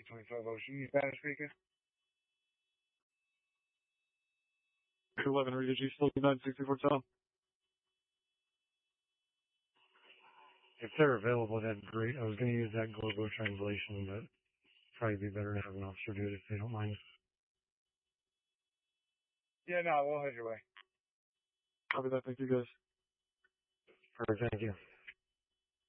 25 Ocean. You Spanish speaker? 211 Rita G, still 964 Tom. If they're available, that'd be great. I was going to use that Globo translation, but probably be better to have an officer do it if they don't mind. Yeah, no, we'll head your way. Copy that. Thank you, guys. Perfect. Thank you.